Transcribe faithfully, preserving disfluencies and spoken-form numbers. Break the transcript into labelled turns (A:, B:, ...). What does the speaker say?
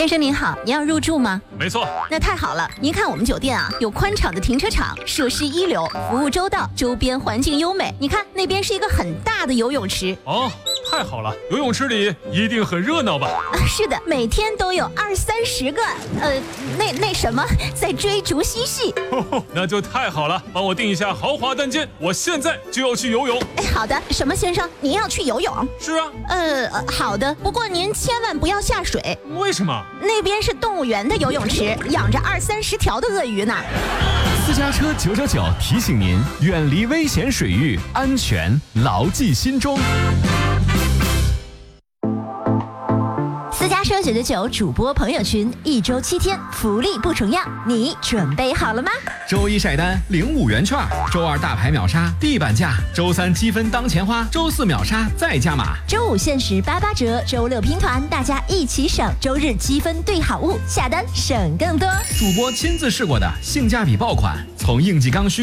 A: 先生您好，您要入住吗？
B: 没错。
A: 那太好了，您看我们酒店啊，有宽敞的停车场，设施一流，服务周到，周边环境优美。你看那边是一个很大的游泳池。
B: 哦，太好了，游泳池里一定很热闹吧？
A: 啊，是的，每天都有二三十个，呃，那那什么，在追逐嬉戏。
B: 哦，那就太好了，帮我订一下豪华单间，我现在就要去游泳。
A: 哎，好的，什么先生，您要去游泳？
B: 是啊。
A: 呃，好的，不过您千万不要下水。
B: 为什么？
A: 那边是动物园的游泳池，养着二三十条的鳄鱼呢。
C: 私家车九九九提醒您，远离危险水域，安全牢记心中。
A: 私家车九九九主播朋友群，一周七天，福利不重样，你准备好了吗？
C: 周一晒单领五元券，周二大牌秒杀地板价，周三积分当钱花，周四秒杀再加码，
A: 周五限时八八折，周六拼团，大家一起省，周日积分兑好物，下单省更多。
C: 主播亲自试过的性价比爆款，从应急刚需